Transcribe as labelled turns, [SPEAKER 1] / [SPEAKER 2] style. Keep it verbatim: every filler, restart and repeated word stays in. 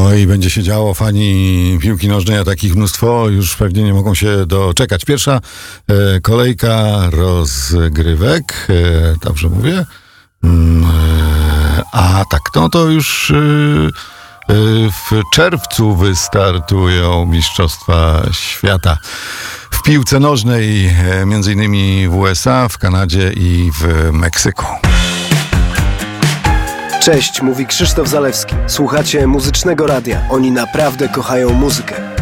[SPEAKER 1] Oj, będzie się działo. Fani piłki nożnej, a takich mnóstwo, już pewnie nie mogą się doczekać. Pierwsza e, kolejka rozgrywek, e, dobrze mówię? Mm, e, a tak, no to już e, e, w czerwcu wystartują Mistrzostwa Świata w piłce nożnej, e, między innymi w U S A, w Kanadzie i w Meksyku.
[SPEAKER 2] Cześć, mówi Krzysztof Zalewski. Słuchacie Muzycznego Radia. Oni naprawdę kochają muzykę.